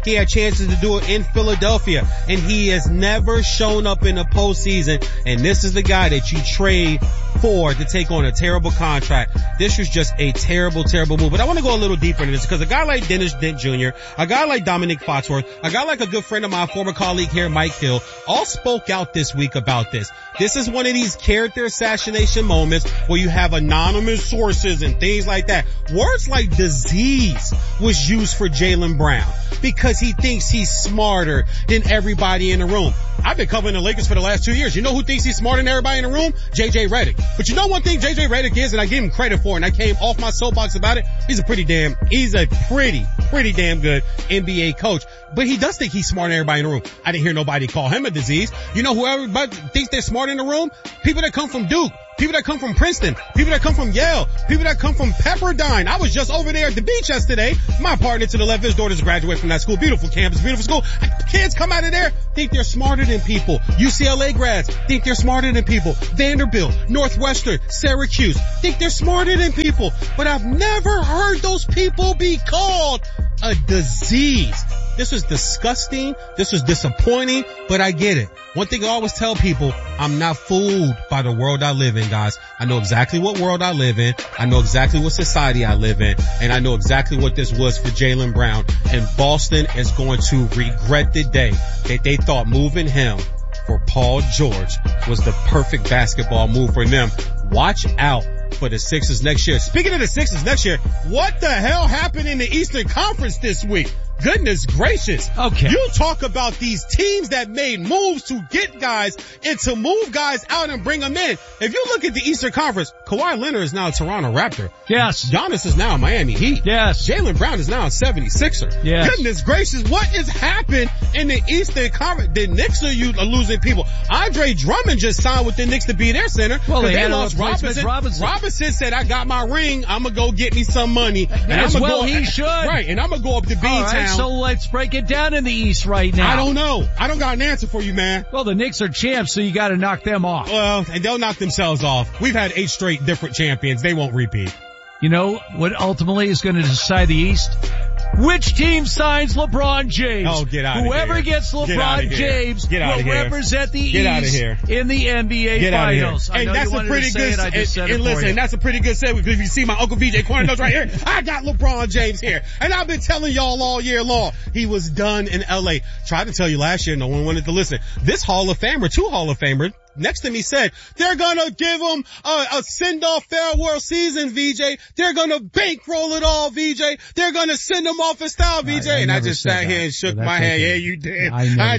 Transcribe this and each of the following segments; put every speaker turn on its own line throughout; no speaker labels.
He had chances to do it in Philadelphia, and he has never shown up in the postseason. And this is the guy that you trade for to take on a terrible contract. This was just a terrible, terrible move. But I want to go a little deeper into this because a guy like Dennis Dent Jr., a guy like Dominic Foxworth, a guy like a good friend of mine, former colleague here, Mike Hill, all spoke out this week about this. This is one of these character assassination moments where you have anonymous sources and things like that. Words like disease was used for Jaylen Brown because he thinks he's smarter than everybody in the room. I've been covering the Lakers for the last 2 years. You know who thinks he's smarter than everybody in the room? JJ Redick. But you know one thing JJ Redick is, and I give him credit for it, and I came off my soapbox about it, he's a pretty damn good NBA coach. But he does think he's smarter than everybody in the room. I didn't hear nobody call him a disease. You know who everybody thinks they're smart in the room? People that come from Duke. People that come from Princeton, people that come from Yale, people that come from Pepperdine. I was just over there at the beach yesterday. My partner to the left, his daughters graduate from that school. Beautiful campus, beautiful school. Kids come out of there, think they're smarter than people. UCLA grads think they're smarter than people. Vanderbilt, Northwestern, Syracuse think they're smarter than people. But I've never heard those people be called a disease. This was disgusting. This was disappointing, but I get it. One thing I always tell people, I'm not fooled by the world I live in, guys. I know exactly what world I live in. I know exactly what society I live in. And I know exactly what this was for Jaylen Brown. And Boston is going to regret the day that they thought moving him for Paul George was the perfect basketball move for them. Watch out for the Sixers next year. Speaking of the Sixers next year, what the hell happened in the Eastern Conference this week? Goodness gracious.
Okay.
You talk about these teams that made moves to get guys and to move guys out and bring them in. If you look at the Eastern Conference, Kawhi Leonard is now a Toronto Raptor.
Yes.
Giannis is now a Miami Heat.
Yes.
Jaylen Brown is now a 76er.
Yes.
Goodness gracious, what has happened in the Eastern Conference? The Knicks are losing people. Andre Drummond just signed with the Knicks to be their center.
Well, they
lost Robinson. Robinson said, I got my ring. I'm going to go get me some money.
He should.
Right. And I'm going to go up to B-Town.
So let's break it down in the East right now.
I don't know. I don't got an answer for you, man.
Well, the Knicks are champs, so you got to knock them off.
Well, and they'll knock themselves off. We've had 8 straight different champions. They won't repeat.
You know what ultimately is going to decide the East? Which team signs LeBron James?
Oh, get out of here.
Whoever gets LeBron James will represent the East in the NBA Finals.
And that's a pretty good, and listen, that's a pretty good segue because you see my Uncle VJ corner notes right here. I got LeBron James here. And I've been telling y'all all year long, he was done in LA. Tried to tell you last year, no one wanted to listen. This Hall of Famer, 2 Hall of Famers, next to me said, they're gonna give him a send-off farewell season, VJ. They're gonna bankroll it all, VJ. They're gonna send him off in style, VJ. And I just sat here and shook my head. Yeah, you did.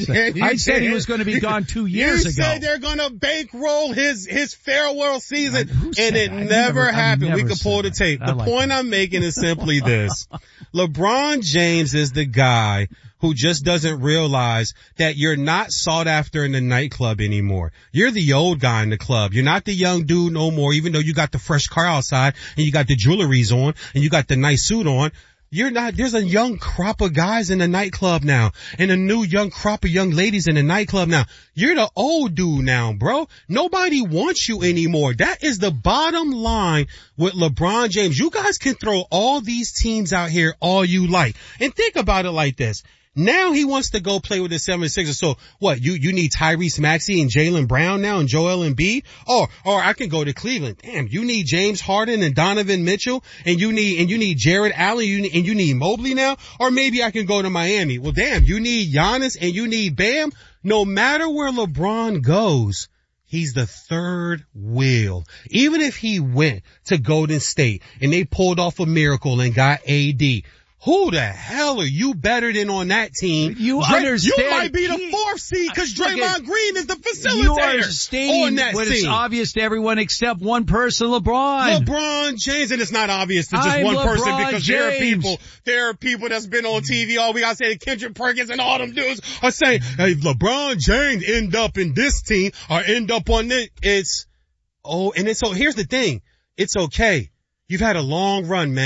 I said he was gonna be gone 2 years ago.
You said they're gonna bankroll his farewell season, and it never happened. We could pull the tape. The point I'm making is simply this. LeBron James is the guy who just doesn't realize that you're not sought after in the nightclub anymore. You're the old guy in the club. You're not the young dude no more, even though you got the fresh car outside and you got the jewelries on and you got the nice suit on. You're not, there's a young crop of guys in the nightclub now and a new young crop of young ladies in the nightclub now. You're the old dude now, bro. Nobody wants you anymore. That is the bottom line with LeBron James. You guys can throw all these teams out here all you like. And think about it like this. Now he wants to go play with the 76ers. So what, you need Tyrese Maxey and Jaylen Brown now and Joel Embiid? Or I can go to Cleveland. Damn, you need James Harden and Donovan Mitchell and you need Jared Allen and you need Mobley now? Or maybe I can go to Miami. Well, damn, you need Giannis and you need Bam. No matter where LeBron goes, he's the third wheel. Even if he went to Golden State and they pulled off a miracle and got AD, who the hell are you better than on that team?
You understand.
You might be the 4th seed because Draymond Green is the facilitator
you are stating
on that
when
team.
It's obvious to everyone except one person, LeBron.
LeBron James, and it's not obvious to just one person because there are people that's been on TV all week. I say Kendrick Perkins and all them dudes are saying, hey, LeBron James end up in this team or end up on this. So here's the thing. It's okay. You've had a long run, man.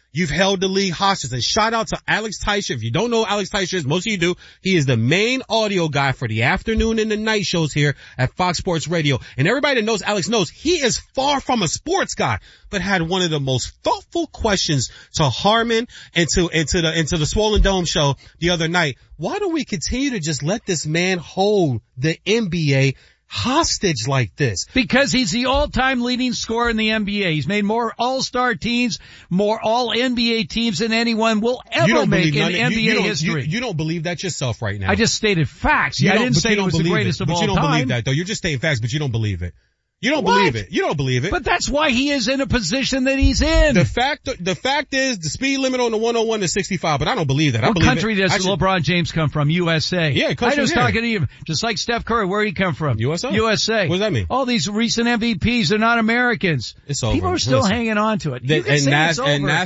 You've held the league hostage. And shout out to Alex Teicher. If you don't know who Alex Teicher is, most of you do. He is the main audio guy for the afternoon and the night shows here at Fox Sports Radio. And everybody that knows Alex knows he is far from a sports guy, but had one of the most thoughtful questions to Harmon and to the Swollen Dome show the other night. Why don't we continue to just let this man hold the NBA hostage like this?
Because he's the all-time leading scorer in the NBA. He's made more all-star teams, more all-NBA teams than anyone will ever make in NBA history.
You don't believe that yourself right now.
I just stated facts. I didn't say he was the greatest of all time.
But you don't believe that, though. You're just stating facts, but you don't believe it. You don't believe it. You don't believe it.
But that's why he is in a position that he's in.
The fact is the speed limit on the 101 is 65, but I don't believe that.
What country does LeBron James come from? USA.
Yeah,
I was talking to you, just like Steph Curry. Where he come from?
USA.
USA.
What does that mean?
All these recent MVPs are not Americans.
It's over.
People are still hanging on to it.
And that's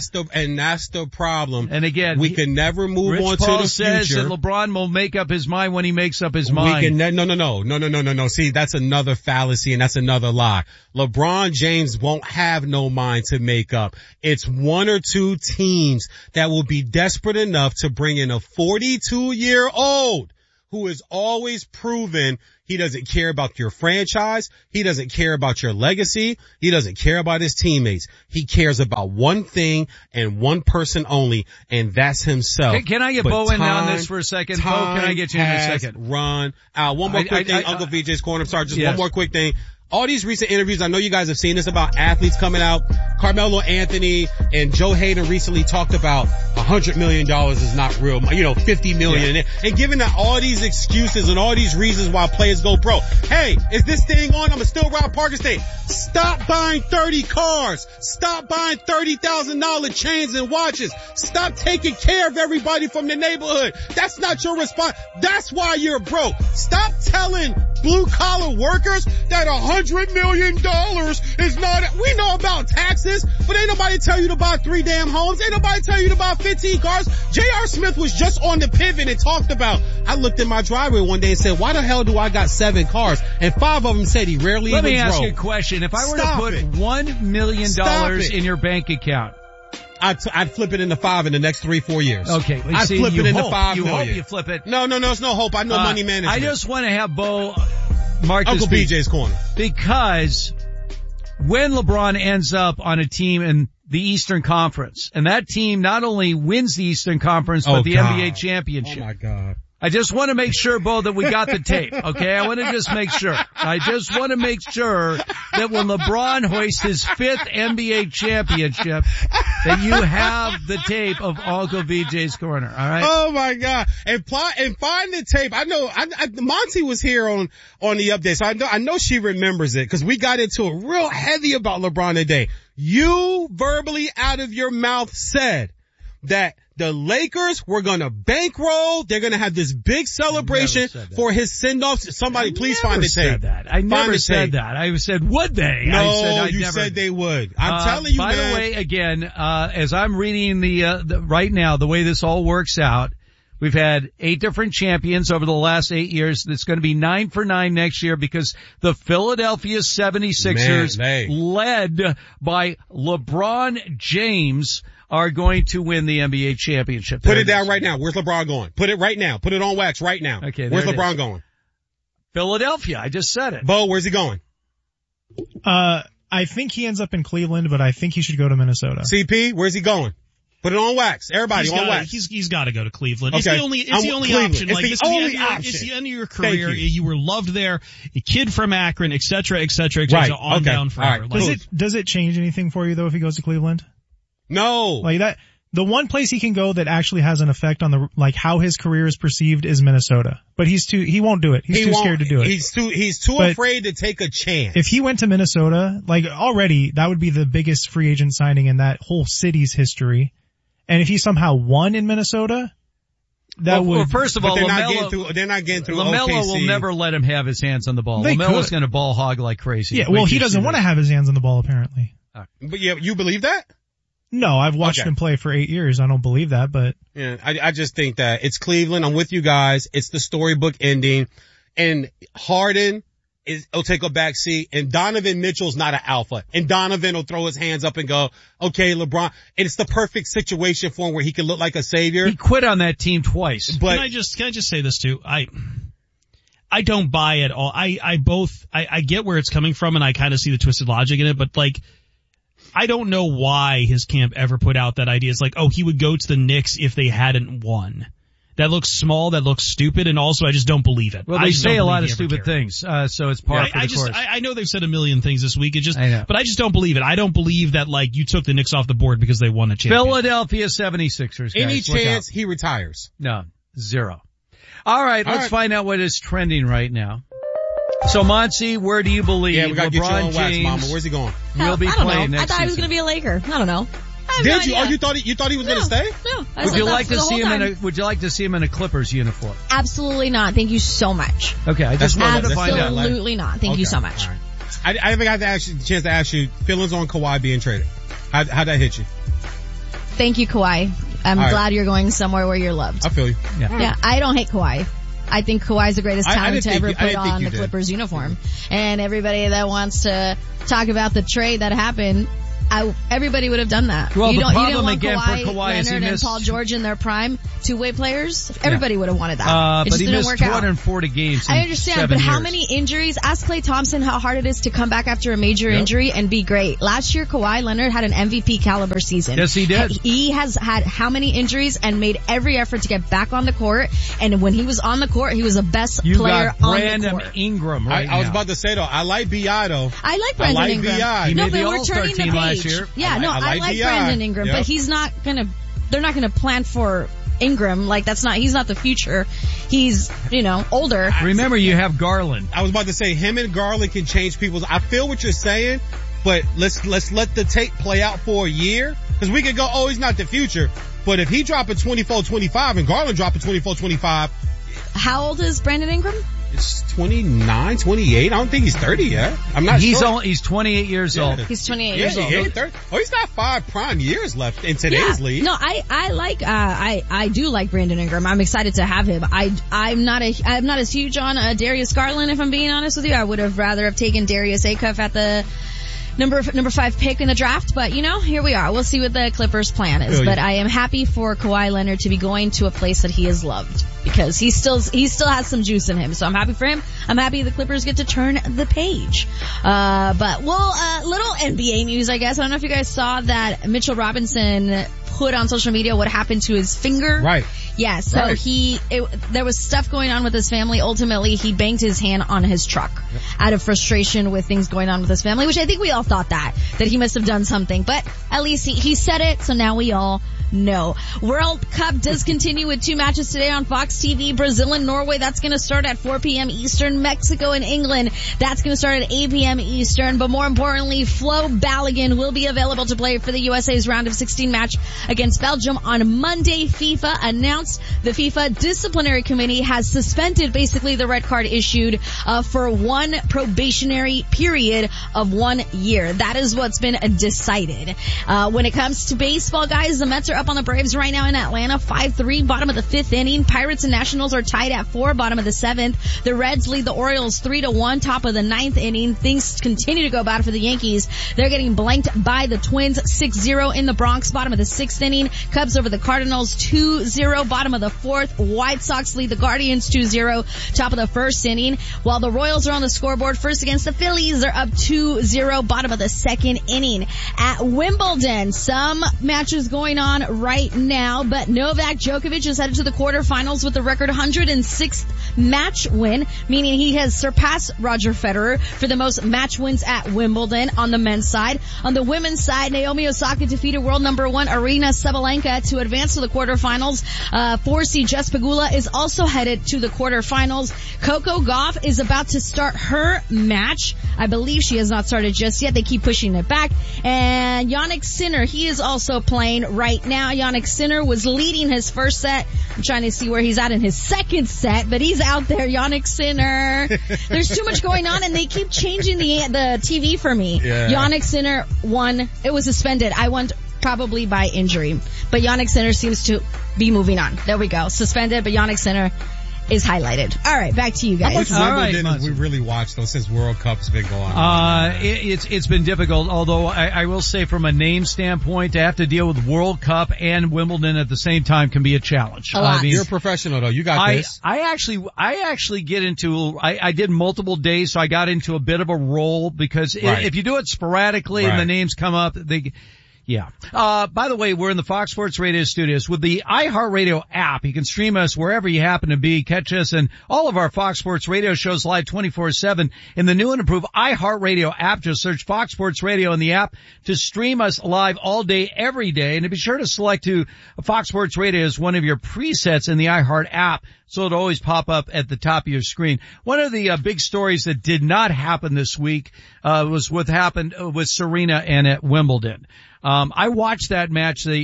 the problem.
And again,
we can never move on to the future.
Says that LeBron will make up his mind when he makes up his mind.
No. See, that's another fallacy and that's another lie. LeBron James won't have no mind to make up. It's one or two teams that will be desperate enough to bring in a 42-year-old who is always proven he doesn't care about your franchise. He doesn't care about your legacy. He doesn't care about his teammates. He cares about one thing and one person only, and that's himself.
Can I get Bo in on this for a second? Bo, can I get you in a second?
Run out. One more quick thing, Uncle VJ's Corner. I'm sorry, just one more quick thing. All these recent interviews, I know you guys have seen this about athletes coming out. Carmelo Anthony and Joe Hayden recently talked about $100 million is not real, $50 million. Yeah. And given that all these excuses and all these reasons why players go pro. Hey, is this thing on? I'ma still rob Parker State. Stop buying 30 cars. Stop buying $30,000 chains and watches. Stop taking care of everybody from the neighborhood. That's not your response. That's why you're broke. Stop telling blue collar workers that $100 million is not, we know about taxes, but ain't nobody tell you to buy 3 damn homes. Ain't nobody tell you to buy 15 cars. J.R. Smith was just on the pivot and talked about, I looked in my driveway one day and said, why the hell do I got 7 cars? And 5 of them said he rarely even drove.
Let me ask you a question. If I were to put $1 million in your bank account,
I'd flip it into 5 in the next 3-4 years.
Okay.
I'd flip it into 5
million.
You
hope you flip it.
No, it's no hope. I know money management.
I just want to have Bo mark
Uncle
this
BJ's Corner.
Because when LeBron ends up on a team in the Eastern Conference, and that team not only wins the Eastern Conference, but the NBA championship.
Oh my God.
I just want to make sure, Bo, that we got the tape, okay? I want to just make sure. I just want to make sure that when LeBron hoists his 5th NBA championship, that you have the tape of Uncle VJ's Corner, alright?
Oh my God. And find the tape. I know, Monty was here on the update, so I know she remembers it, cause we got into it real heavy about LeBron today. You verbally out of your mouth said that the Lakers were gonna bankroll. They're gonna have this big celebration for his send-off. Somebody please find the tape.
I never said that. I said, would they?
No, you said they would. I'm telling you,
man. By the way, again, as I'm reading the right now, the way this all works out, we've had 8 different champions over the last 8 years. It's going to be 9 for 9 next year because the Philadelphia 76ers, led by LeBron James, are going to win the NBA championship.
Put it down right now. Where's LeBron going? Put it right now. Put it on wax right now.
Okay.
Where's LeBron going?
Philadelphia. I just said it.
Bo, where's he going?
I think he ends up in Cleveland, but I think he should go to Minnesota.
CP, where's he going? Put it on wax. Everybody on wax.
He's got to go to Cleveland.
Okay.
It's the only option.
It's the only option.
It's the end of your career. You were loved there. A kid from Akron, et cetera,
right.
on down forever.
Right.
Does it change anything for you though if he goes to Cleveland?
No.
Like that, the one place he can go that actually has an effect on how his career is perceived is Minnesota. But he won't do it. He's too scared to do it.
He's too afraid to take a chance.
If he went to Minnesota, already, that would be the biggest free agent signing in that whole city's history. And if he somehow won in Minnesota,
first of all,
they're not getting through
LaMelo
OKC.
will never let him have his hands on the ball. LaMelo's going to ball hog like crazy.
Yeah, well, he doesn't want to have his hands on the ball apparently.
But yeah, you believe that?
No, I've watched him play for 8 years. I don't believe that, but.
Yeah, I just think that it's Cleveland. I'm with you guys. It's the storybook ending. And Harden will take a back seat, and Donovan Mitchell's not an alpha. And Donovan will throw his hands up and go, okay, LeBron. And it's the perfect situation for him where he can look like a savior.
He quit on that team twice.
But can I just say this too? I don't buy it all. I get where it's coming from, and I kind of see the twisted logic in it, but like, I don't know why his camp ever put out that idea. It's like, oh, he would go to the Knicks if they hadn't won. That looks small, that looks stupid, and also I just don't believe it.
Well, they say a lot of stupid things, so it's par for the course.
I know they've said a million things this week, but I just don't believe it. I don't believe that, like, you took the Knicks off the board because they won a championship.
Philadelphia 76ers, guys.
Any chance he retires?
No, zero. All right, let's find out what is trending right now. So, Monty, where do you believe
we gotta get you on wax, Mama. Where's he going?
Will be playing next season.
I thought he was going to be a Laker. I don't know.
Did you? Oh, you thought he was going to stay?
No.
Would you like to see him in a Clippers uniform?
Absolutely not. Thank you so much.
Okay, I just wanted to find out.
Absolutely not. Thank you so much.
Right. I haven't got the chance to ask you feelings on Kawhi being traded. How'd that hit you?
Thank you, Kawhi. I'm glad you're going somewhere where you're loved.
I feel you.
Yeah, I don't hate Kawhi. I think Kawhi's the greatest talent to ever put on the Clippers uniform. And everybody that wants to talk about the trade that happened, everybody would have done that.
Well,
you
the problem
don't want
again
Kawhi,
for Kawhi is he
Leonard
missed,
and Paul George in their prime, two-way players. Everybody would have wanted that.
But he missed 240 games.
I understand, but how many injuries? Ask Klay Thompson how hard it is to come back after a major injury and be great. Last year, Kawhi Leonard had an MVP caliber season.
Yes, he did.
He has had how many injuries and made every effort to get back on the court. And when he was on the court, he was the best player on the court.
Brandon Ingram
I was about to say though, I like B.I. though.
I like Brandon Ingram.
B.I.
He made the
we're
All-Star
turning
team
the page.
last year.
Yeah, I like Brandon Ingram, but he's not they're not gonna plan for Ingram. Like he's not the future. He's, older.
Remember, you have Garland.
I was about to say him and Garland can change people's, I feel what you're saying, but let's let the tape play out for a year. Cause we could go, oh, he's not the future. But if he dropping 24-25 and Garland dropping 24-25.
How old is Brandon Ingram?
It's 29, 28. I don't think he's 30 yet. I'm not sure.
He's 28 years old.
He's 28 years old.
30. Oh, he's got 5 prime years left in today's league.
No, I do like Brandon Ingram. I'm excited to have him. I'm not as huge on Darius Garland, if I'm being honest with you. I would have rather have taken Darius Acuff at the number 5 pick in the draft, but here we are. We'll see what the Clippers' plan is. But I am happy for Kawhi Leonard to be going to a place that he is loved, because he still has some juice in him. So I'm happy for him. I'm happy the Clippers get to turn the page. But little NBA news, I guess. I don't know if you guys saw that Mitchell Robinson put on social media what happened to his finger.
Right.
Yeah, so there was stuff going on with his family. Ultimately, he banged his hand on his truck out of frustration with things going on with his family, which I think we all thought that he must have done something. But at least he said it, so now we all know. World Cup does continue with 2 matches today on Fox TV. Brazil and Norway, that's going to start at 4 p.m. Eastern. Mexico and England, that's going to start at 8 p.m. Eastern. But more importantly, Flo Balogun will be available to play for the USA's round of 16 match against Belgium on Monday. FIFA announced the FIFA disciplinary committee has suspended basically the red card issued for one probationary period of 1 year. That is what's been decided. When it comes to baseball, guys, the Mets are up on the Braves right now in Atlanta, 5-3, bottom of the 5th inning. Pirates and Nationals are tied at 4, bottom of the 7th. The Reds lead the Orioles 3-1, top of the 9th inning. Things continue to go bad for the Yankees. They're getting blanked by the Twins 6-0 in the Bronx, bottom of the 6th inning. Cubs over the Cardinals 2-0, bottom of the 4th. White Sox lead the Guardians 2-0, top of the 1st inning. While the Royals are on the scoreboard first against the Phillies, they're up 2-0, bottom of the 2nd inning. At Wimbledon, some matches going on right now, but Novak Djokovic is headed to the quarterfinals with a record 106th match win, meaning he has surpassed Roger Federer for the most match wins at Wimbledon on the men's side. On the women's side, Naomi Osaka defeated world number 1 Aryna Sabalenka to advance to the quarterfinals. 4-seed Jess Pegula is also headed to the quarterfinals. Coco Gauff is about to start her match. I believe she has not started just yet. They keep pushing it back. And Jannik Sinner, he is also playing right now. Jannik Sinner was leading his first set. I'm trying to see where he's at in his second set, but he's out there, Jannik Sinner. There's too much going on, and they keep changing the TV for me. Yeah. Jannik Sinner won. It was suspended. I won probably by injury. But Jannik Sinner seems to be moving on. There we go. Suspended, but Jannik Sinner is highlighted. All right, back to you guys.
How much Wimbledon have we really watched though since World Cup's been going on?
It's been difficult, although I will say from a name standpoint, to have to deal with World Cup and Wimbledon at the same time can be a challenge.
I mean,
you're a professional though. You got this.
I actually get into, I did multiple days, so I got into a bit of a role because if you do it sporadically and the names come up, by the way, we're in the Fox Sports Radio studios with the iHeartRadio app. You can stream us wherever you happen to be. Catch us and all of our Fox Sports Radio shows live 24/7 in the new and improved iHeartRadio app. Just search Fox Sports Radio in the app to stream us live all day, every day. And to be sure to select to Fox Sports Radio as one of your presets in the iHeart app, so it'll always pop up at the top of your screen. One of the big stories that did not happen this week was what happened with Serena and at Wimbledon. I watched that match. They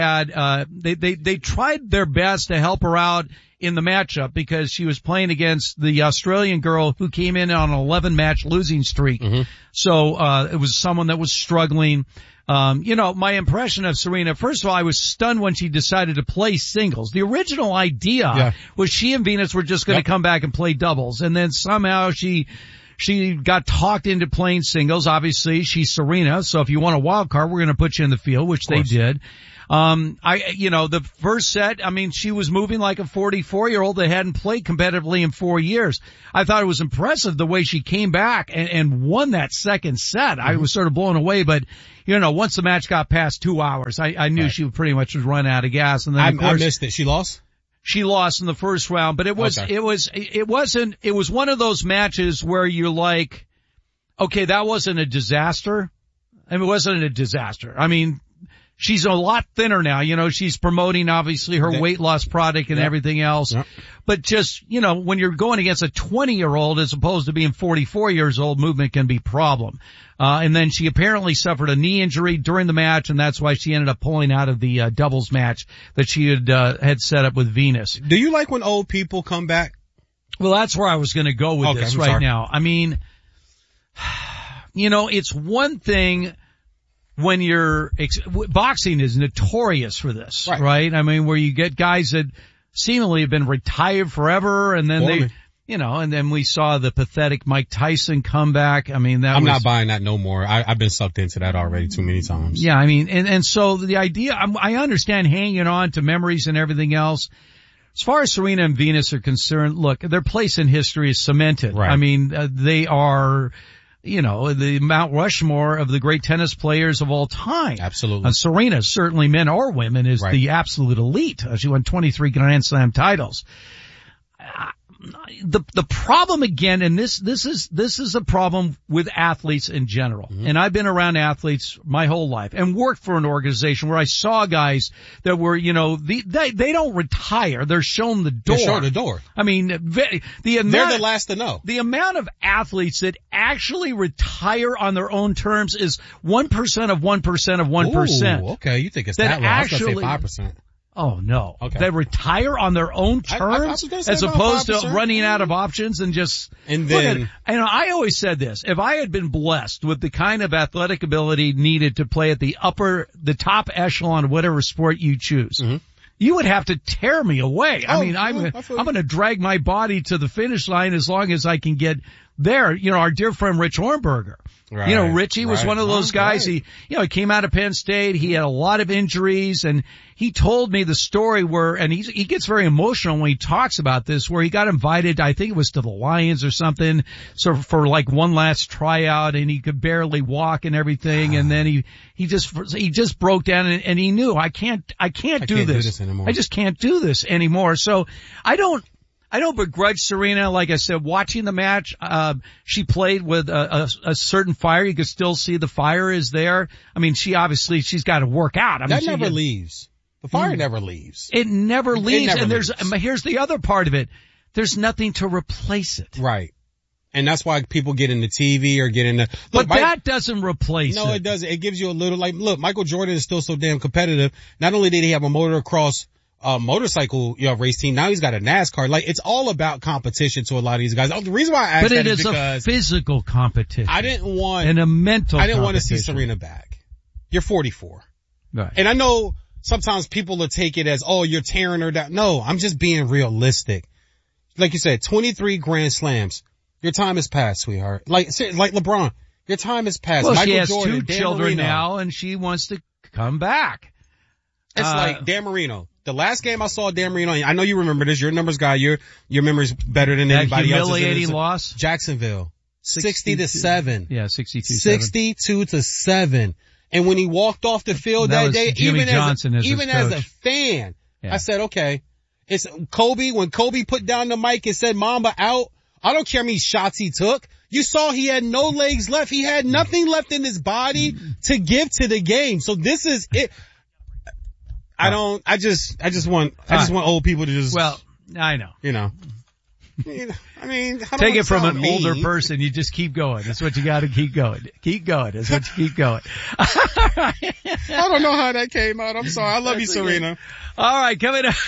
tried their best to help her out in the matchup because she was playing against the Australian girl who came in on an 11-match losing streak. Mm-hmm. So, it was someone that was struggling. My impression of Serena, first of all, I was stunned when she decided to play singles. The original idea was she and Venus were just going to come back and play doubles. And then somehow she got talked into playing singles. Obviously, she's Serena, so if you want a wild card, we're going to put you in the field, which they did. The first set, she was moving like a 44-year-old that hadn't played competitively in 4 years. I thought it was impressive the way she came back and won that second set. Mm-hmm. I was sort of blown away, but once the match got past 2 hours, I knew she pretty much was run out of gas. And then
I missed it. She lost?
She lost in the first round, but it was one of those matches where you're like, okay, that wasn't a disaster. It wasn't a disaster. She's a lot thinner now. She's promoting obviously her weight loss product and everything else. Yep. But just, when you're going against a 20-year-old as opposed to being 44 years old, movement can be a problem. And then she apparently suffered a knee injury during the match, and that's why she ended up pulling out of the doubles match that she had set up with Venus.
Do you like when old people come back?
Well, that's where I was going to go with this now. It's one thing when boxing is notorious for this, right? Where you get guys that seemingly have been retired forever, and then and then we saw the pathetic Mike Tyson come back. I'm
not buying that no more. I've been sucked into that already too many times.
Yeah, and so the idea, I understand hanging on to memories and everything else. As far as Serena and Venus are concerned, look, their place in history is cemented. Right. They are, the Mount Rushmore of the great tennis players of all time.
Absolutely.
Serena, certainly men or women, is the absolute elite. She won 23 Grand Slam titles. The problem again, and this is a problem with athletes in general. Mm-hmm. And I've been around athletes my whole life and worked for an organization where I saw guys that were, they don't retire. They're shown the door.
They're shown the door.
They're
the last to know.
The amount of athletes that actually retire on their own terms is 1% of 1% of 1%.
Ooh, okay. You think it's that low? I was going to say 5%.
Oh no. Okay. They retire on their own terms as opposed to running out of options and just, I always said this, if I had been blessed with the kind of athletic ability needed to play at the top echelon of whatever sport you choose, you would have to tear me away. I'm going to drag my body to the finish line as long as I can get there. Our dear friend Rich Hornberger. Right, Richie was one of those guys. Right. He came out of Penn State. He had a lot of injuries, and he told me the story and he gets very emotional when he talks about this, where he got invited, I think it was to the Lions or something, so for like one last tryout, and he could barely walk and everything, and then he just broke down and he knew, I can't do this anymore. I just can't do this anymore. So I don't begrudge Serena. Like I said, watching the match, she played with a certain fire. You could still see the fire is there. She's got to work out.
That never leaves. The fire never leaves.
It never leaves. Here's the other part of it. There's nothing to replace it.
Right. And that's why people get into TV or get into,
that doesn't replace it.
No, it doesn't. It gives you a little, Michael Jordan is still so damn competitive. Not only did he have a motocross motorcycle, race team. Now he's got a NASCAR. It's all about competition to a lot of these guys. The reason why I asked that is because
a physical competition.
I didn't want to see Serena back. You're 44. Right. And I know sometimes people will take it as, oh, you're tearing her down. No, I'm just being realistic. like you said, 23 Grand Slams. Your time has passed, sweetheart. Like LeBron, your time has passed.
Well,
Michael
she has
Jordan,
2
Dan
children
Marino.
now, and she wants to come back.
It's like Dan Marino. The last game I saw Dan Marino, I know you remember this. You're a numbers guy. Your memory's better than anybody else's.
That humiliating loss?
Jacksonville. 60-7.
Yeah,
62-7. And when he walked off the field that day,
Jimmy Johnson as
a fan, I said, okay, it's Kobe. When Kobe put down the mic and said Mamba out, I don't care how many shots he took. You saw he had no legs left. He had nothing left in his body to give to the game. So this is it. I just want old people to just.
Well, I know.
You know. I mean,
take it from an older person. You just keep going. That's what you got to keep going. Keep going. That's what you keep going.
I don't know how that came out. I'm sorry. I love you, Serena.
All right, coming up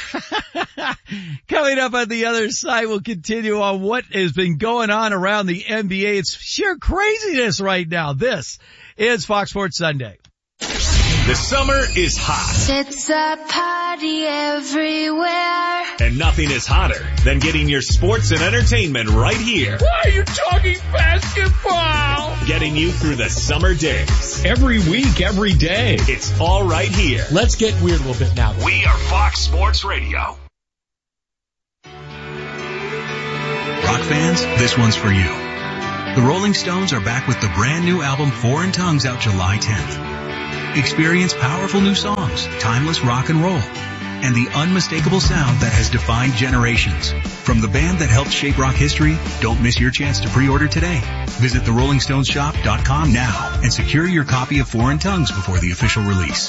on the other side, we'll continue on what has been going on around the NBA. It's sheer craziness right now. This is Fox Sports Sunday.
The summer is hot.
It's a party everywhere.
And nothing is hotter than getting your sports and entertainment right here.
Why are you talking basketball?
Getting you through the summer days.
Every week, every day.
It's all right here.
Let's get weird a little bit now.
We are Fox Sports Radio.
Rock fans, this one's for you. The Rolling Stones are back with the brand new album Foreign Tongues out July 10th. Experience powerful new songs, timeless rock and roll, and the unmistakable sound that has defined generations. From the band that helped shape rock history, don't miss your chance to pre-order today. Visit therollingstoneshop.com now and secure your copy of Foreign Tongues before the official release.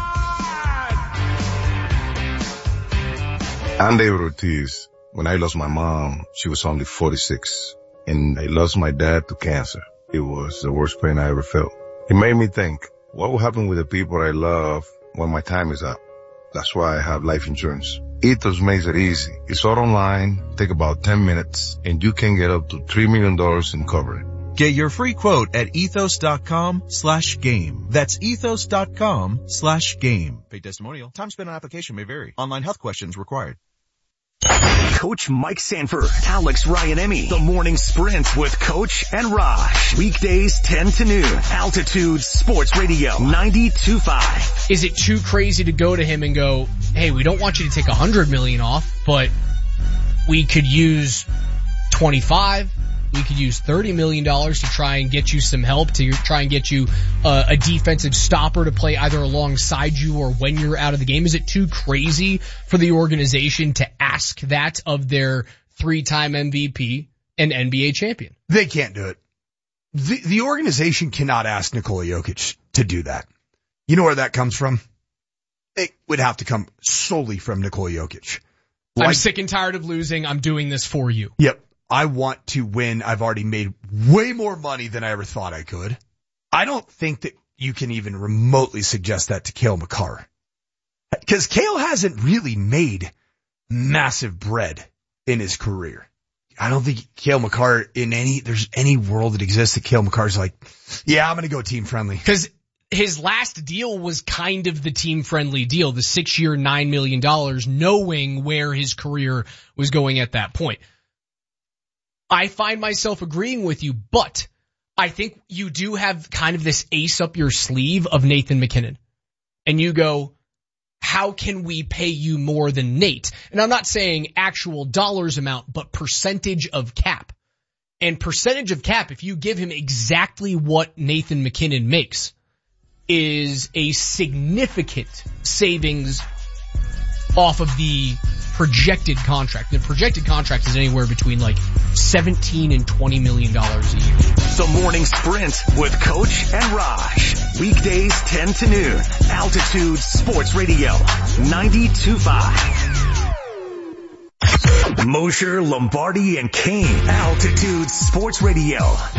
I'm David Ortiz. When I lost my mom, she was only 46, and I lost my dad to cancer. It was the worst pain I ever felt. It made me think, what will happen with the people I love when my time is up? That's why I have life insurance. Ethos makes it easy. It's all online, take about 10 minutes, and you can get up to $3 million in coverage.
Get your free quote at ethos.com/game. That's ethos.com/game. Paid testimonial. Time spent on application may vary. Online health questions required.
Coach Mike Sanford, Alex Ryan-Emmy, The Morning Sprint with Coach and Raj. Weekdays 10 to noon. Altitude Sports Radio 92.5.
Is it too crazy to go to him and go, hey, we don't want you to take $100 million off, but we could use 25. We could use $30 million to try and get you some help, to try and get you a defensive stopper to play either alongside you or when you're out of the game. Is it too crazy for the organization to ask that of their 3-time MVP and NBA champion?
They can't do it. The organization cannot ask Nikola Jokic to do that. You know where that comes from? It would have to come solely from Nikola Jokic.
I'm sick and tired of losing. I'm doing this for you.
Yep. I want to win. I've already made way more money than I ever thought I could. I don't think that you can even remotely suggest that to Cale Makar. Because Cale hasn't really made massive bread in his career. I don't think Cale Makar there's any world that exists that Cale Makar's like, yeah, I'm going to go team friendly.
Because his last deal was kind of the team friendly deal, the 6-year, $9 million, knowing where his career was going at that point. I find myself agreeing with you, but I think you do have kind of this ace up your sleeve of Nathan McKinnon. And you go, how can we pay you more than Nate? And I'm not saying actual dollars amount, but percentage of cap. And percentage of cap, if you give him exactly what Nathan McKinnon makes, is a significant savings off of the projected contract. The projected contract is anywhere between like $17 and $20 million a year.
The Morning Sprint with Coach and Raj. Weekdays 10 to noon. Altitude Sports Radio 92.5. Mosher, Lombardi, and Kane. Altitude Sports Radio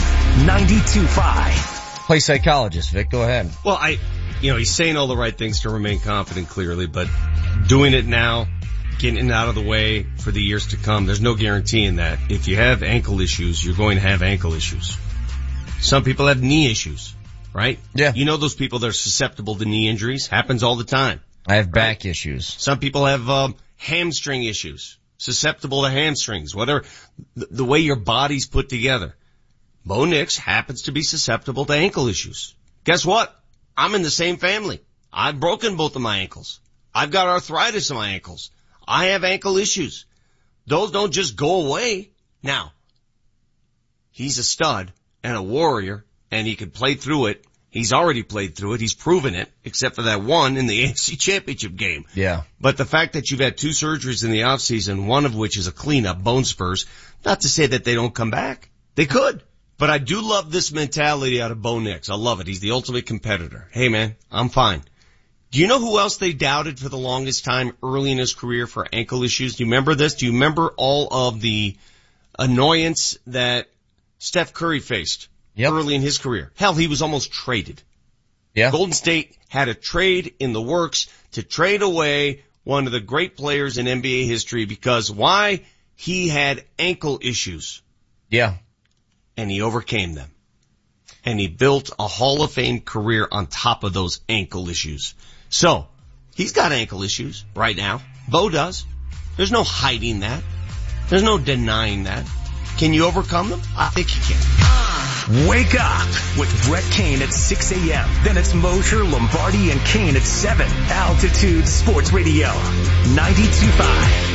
92.5.
Play psychologist, Vic. Go ahead.
Well, he's saying all the right things to remain confident, clearly, but doing it now, getting it out of the way for the years to come, there's no guarantee in that. If you have ankle issues, you're going to have ankle issues. Some people have knee issues, right?
Yeah.
You know those people that are susceptible to knee injuries? Happens all the time.
I have back issues.
Some people have hamstring issues. susceptible to hamstrings, whatever, the way your body's put together. Bo Nix happens to be susceptible to ankle issues. Guess what? I'm in the same family. I've broken both of my ankles. I've got arthritis in my ankles. I have ankle issues. Those don't just go away. Now, he's a stud and a warrior, and he could play through it. He's already played through it. He's proven it, except for that one in the AFC Championship game.
Yeah.
But the fact that you've had 2 surgeries in the offseason, one of which is a cleanup, bone spurs, not to say that they don't come back. They could. But I do love this mentality out of Bo Nix. I love it. He's the ultimate competitor. Hey man, I'm fine. Do you know who else they doubted for the longest time early in his career for ankle issues? Do you remember this? Do you remember all of the annoyance that Steph Curry faced early in his career? Hell, he was almost traded.
Yeah.
Golden State had a trade in the works to trade away one of the great players in NBA history because why? He had ankle issues.
Yeah.
And he overcame them. And he built a Hall of Fame career on top of those ankle issues. So, he's got ankle issues right now. Bo does. There's no hiding that. There's no denying that. Can you overcome them? I think you can.
Wake up with Brett Kane at 6 a.m. Then it's Mosher, Lombardi, and Kane at 7. Altitude Sports Radio, 92.5.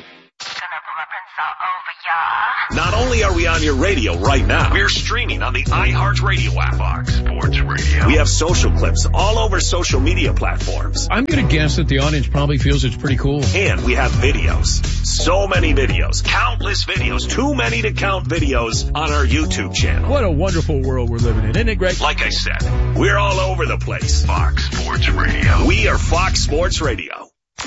Not only are we on your radio right now, we're streaming on the iHeartRadio app. Fox Sports Radio. We have social clips all over social media platforms.
I'm going to guess that the audience probably feels it's pretty cool.
And we have videos. So many videos. Countless videos. Too many to count videos on our YouTube channel.
What a wonderful world we're living in, isn't it, Greg?
Like I said, we're all over the place. Fox Sports Radio. We are Fox Sports Radio.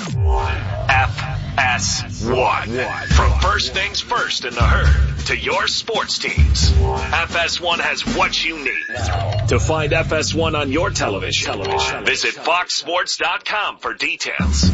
FS1. From first things first in the herd to your sports teams, FS1 has what you need. To find FS1 on your television, visit foxsports.com for details.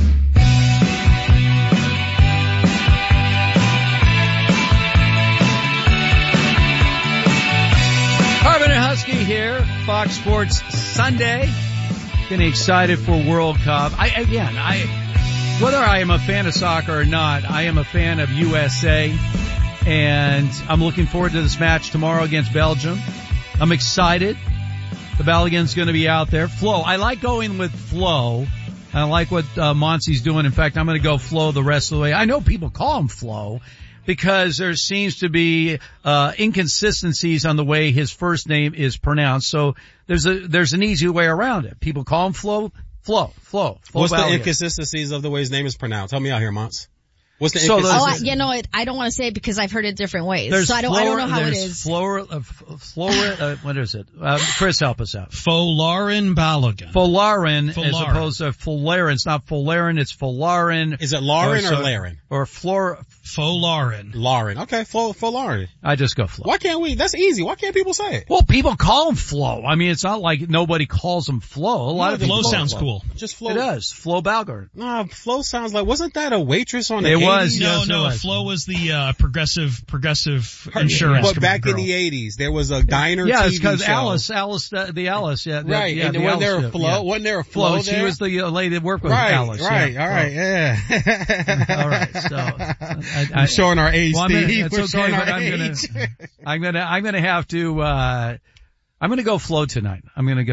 Harbin and Husky here, Fox Sports Sunday. Getting excited for World Cup. Whether I am a fan of soccer or not, I am a fan of USA, and I'm looking forward to this match tomorrow against Belgium. I'm excited. The Belgian's going to be out there. Flo. I like going with Flo. I like what Monsi's doing. In fact, I'm going to go Flo the rest of the way. I know people call him Flo because there seems to be inconsistencies on the way his first name is pronounced. So there's an easy way around it. People call him Flo. What's
the inconsistencies of the way his name is pronounced? Help me out here, Mons. What's the inconsistencies?
I don't want to say it because I've heard it different ways.
There's
so I don't know how it is.
What is it? Chris, help us out.
Folarin Balogun.
Folarin as opposed to Folarin. It's not Folarin, it's Folarin.
Is it Lauren or Laren?
Or
Folarin.
Lauren. Okay, Folarin.
I just go Flo.
Why can't we? That's easy. Why can't people say it?
Well, people call him Flo. I mean, it's not like nobody calls him Flo. A lot of
Flo sounds cool.
Just Flo.
It does. Flo Balogun.
Nah, Flo sounds like, wasn't that a waitress on the
It
80s?
was.
No, Flo was the progressive insurance.
But back in the 80s, there was a diner TV show.
Yeah, it's because Alice, yeah.
Right,
yeah,
and wasn't there a Flo there?
She was the lady that worked with Alice.
Right,
yeah.
all right, yeah.
All right, so.
I'm showing our age,
well,
Steve.
It's okay, but I'm gonna have to, I'm gonna go Flo tonight.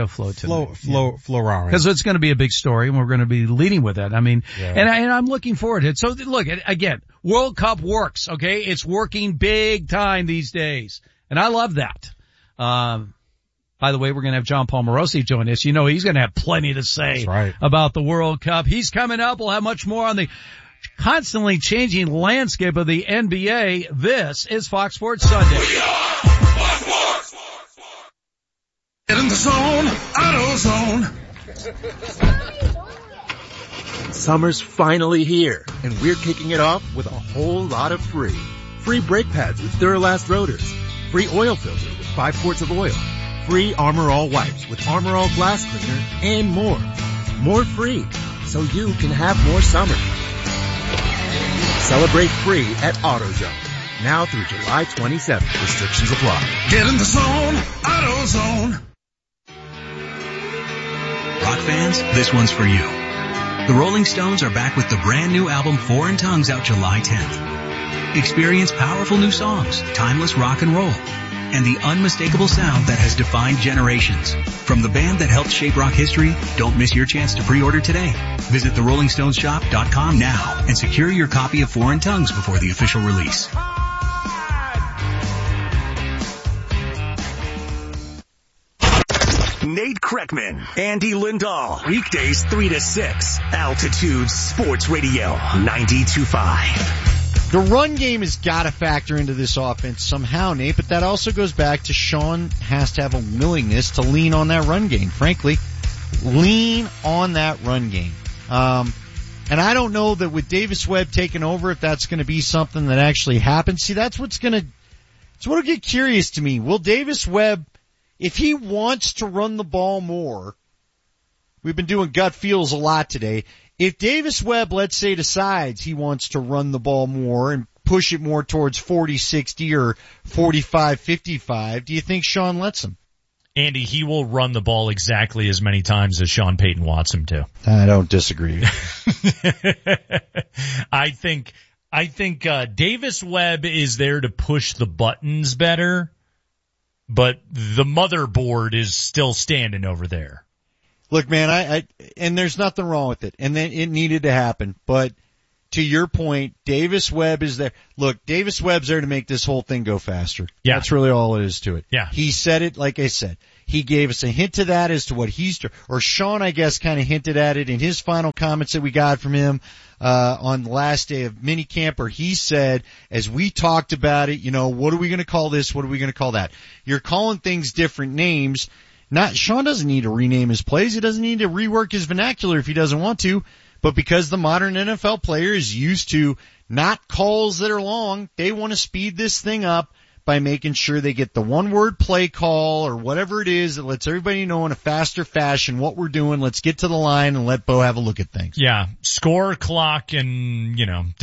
Flo.
Because it's gonna be a big story and we're gonna be leading with it. I mean, and I'm looking forward to it. So look, again, World Cup works, okay? It's working big time these days. And I love that. By the way, we're going to have John Paul Morosi join us. You know, he's going to have plenty to say about the World Cup. He's coming up. We'll have much more on the constantly changing landscape of the NBA. This is Fox Sports Sunday.
Get in the zone, AutoZone.
Summer's finally here, and we're kicking it off with a whole lot of free. Free brake pads with Duralast rotors. Free oil filter with 5 quarts of oil. Free Armor All wipes with Armor All glass cleaner, and more. More free, so you can have more summer. Celebrate free at AutoZone. Now through July 27th. Restrictions apply.
Get in the zone, AutoZone.
Rock fans, this one's for you. The Rolling Stones are back with the brand new album Foreign Tongues out July 10th. Experience powerful new songs, timeless rock and roll, and the unmistakable sound that has defined generations. From the band that helped shape rock history, don't miss your chance to pre-order today. Visit therollingstonesshop.com now and secure your copy of Foreign Tongues before the official release.
Nate Kreckman, Andy Lindahl, weekdays 3 to 6, Altitude Sports Radio 92.5.
The run game has got to factor into this offense somehow, Nate, but that also goes back to Sean has to have a willingness to lean on that run game. Frankly, lean on that run game. And I don't know that with Davis Webb taking over, if that's going to be something that actually happens. See, that's what'll get curious to me. Will Davis Webb, if he wants to run the ball more, we've been doing gut feels a lot today. If Davis Webb, let's say, decides he wants to run the ball more and push it more towards 40-60 or 45-55, do you think Sean lets him?
Andy, he will run the ball exactly as many times as Sean Payton wants him to.
I don't disagree.
I think Davis Webb is there to push the buttons better, but the motherboard is still standing over there.
Look, man, and there's nothing wrong with it, and then it needed to happen, but to your point, Davis Webb is there. Look, Davis Webb's there to make this whole thing go faster.
Yeah.
That's really all it is to it.
Yeah.
He said it, like I said. He gave us a hint to that as to what or Sean, I guess, kind of hinted at it in his final comments that we got from him, on the last day of minicamp, where he said, as we talked about it, what are we going to call this? What are we going to call that? You're calling things different names. Sean doesn't need to rename his plays. He doesn't need to rework his vernacular if he doesn't want to. But because the modern NFL player is used to not calls that are long, they want to speed this thing up by making sure they get the one-word play call or whatever it is that lets everybody know in a faster fashion what we're doing. Let's get to the line and let Bo have a look at things.
Yeah, score, clock, and,